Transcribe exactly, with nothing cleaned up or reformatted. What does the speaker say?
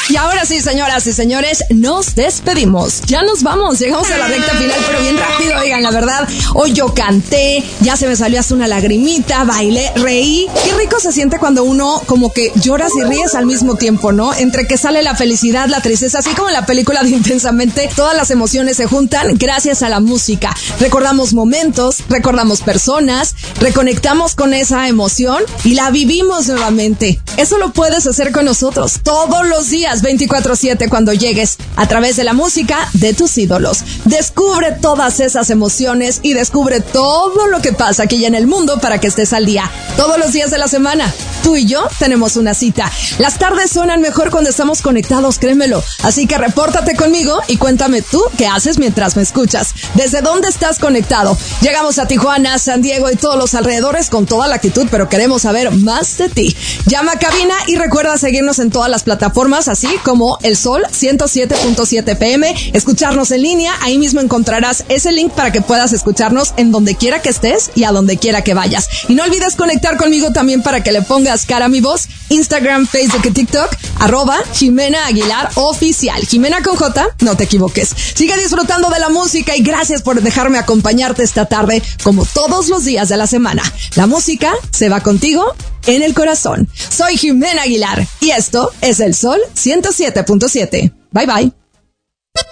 Y ahora sí, señoras y señores, nos despedimos. Ya nos vamos, llegamos a la recta final, pero bien rápido, oigan, la verdad. Hoy yo canté, ya se me salió hasta una lagrimita, bailé, reí. Qué rico se siente cuando uno como que lloras y ríes al mismo tiempo, ¿no? Entre que sale la felicidad, la tristeza, así como en la película de Intensamente, todas las emociones se juntan gracias a la música. Recordamos momentos, recordamos personas, reconectamos con esa emoción y la vivimos nuevamente. Eso lo puedes hacer con nosotros todos los días, veinticuatro siete, cuando llegues a través de la música de tus ídolos. Descubre todas esas emociones y descubre todo lo que pasa aquí en el mundo para que estés al día. Todos los días de la semana, tú y yo tenemos una cita. Las tardes suenan mejor cuando estamos conectados, créemelo. Así que repórtate conmigo y cuéntame tú qué haces mientras me escuchas. ¿Desde dónde estás conectado? Llegamos a Tijuana, San Diego y todos los alrededores con toda la actitud, pero queremos saber más de ti. Llama a cabina y recuerda seguirnos en todas las plataformas, así como El Sol ciento siete punto siete P M, escucharnos en línea. Ahí mismo encontrarás ese link para que puedas escucharnos en donde quiera que estés y a donde quiera que vayas. Y no olvides conectar conmigo también para que le pongas cara a mi voz. Instagram, Facebook y TikTok, arroba Jimena Aguilar Oficial. Jimena con J, no te equivoques. Sigue disfrutando de la música y gracias por dejarme acompañarte esta tarde, como todos los días de la semana. La música se va contigo en el corazón. Soy Jimena Aguilar y esto es El Sol ciento siete punto siete. Bye bye.